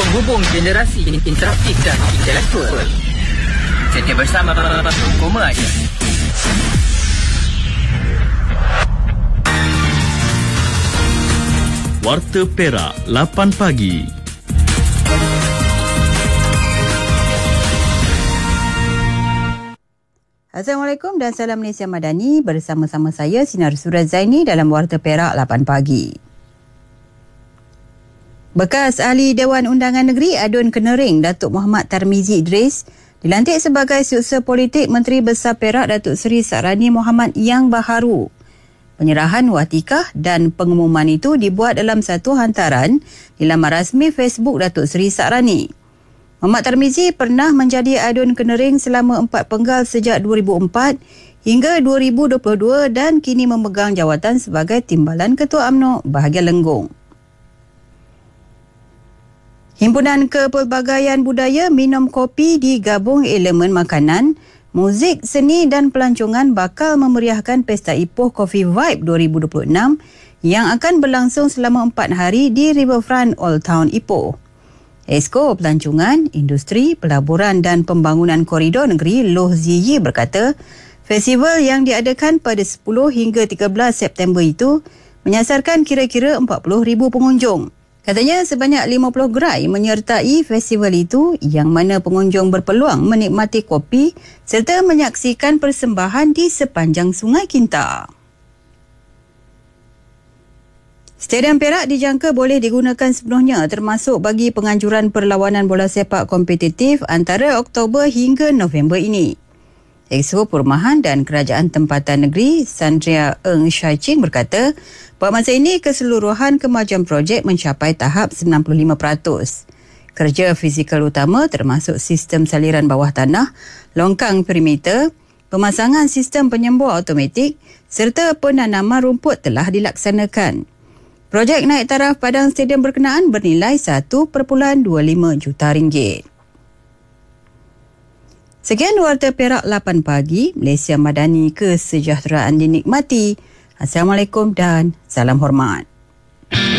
Penghubung generasi interaktif dan intelektual. Setia bersama Koma Aja. Warta Perak 8 pagi. Assalamualaikum dan salam Malaysia Madani. Bersama-sama saya Sinar Surat Zaini dalam Warta Perak 8 pagi. Bekas Ahli Dewan Undangan Negeri Adun Kenering Datuk Muhammad Tarmizi Idris dilantik sebagai Setiausaha Politik Menteri Besar Perak Datuk Seri Sakrani Mohamad yang baharu. Penyerahan watikah dan pengumuman itu dibuat dalam satu hantaran di laman rasmi Facebook Datuk Seri Sakrani. Muhammad Tarmizi pernah menjadi Adun Kenering selama 4 penggal sejak 2004 hingga 2022 dan kini memegang jawatan sebagai Timbalan Ketua UMNO bahagian Lenggong. Himpunan Kepelbagaian Budaya Minum Kopi digabung elemen makanan, muzik, seni dan pelancongan bakal memeriahkan Pesta Ipoh Coffee Vibe 2026 yang akan berlangsung selama 4 hari di Riverfront Old Town Ipoh. Esko Pelancongan, Industri, Pelaburan dan Pembangunan Koridor Negeri Loh Ziyi berkata, festival yang diadakan pada 10 hingga 13 September itu menyasarkan kira-kira 40,000 pengunjung. Katanya sebanyak 50 gerai menyertai festival itu yang mana pengunjung berpeluang menikmati kopi serta menyaksikan persembahan di sepanjang Sungai Kinta. Stadium Perak dijangka boleh digunakan sepenuhnya termasuk bagi penganjuran perlawanan bola sepak kompetitif antara Oktober hingga November ini. Exco Perumahan dan Kerajaan Tempatan Negeri Sandria Eng Shai Ching berkata, pada masa ini keseluruhan kemajuan projek mencapai tahap 95%. Kerja fizikal utama termasuk sistem saliran bawah tanah, longkang perimeter, pemasangan sistem penyembur automatik serta penanaman rumput telah dilaksanakan. Projek naik taraf padang stadium berkenaan bernilai 1.25 juta ringgit. Sekian Warta Perak 8 pagi, Malaysia Madani, kesejahteraan dinikmati. Assalamualaikum dan salam hormat.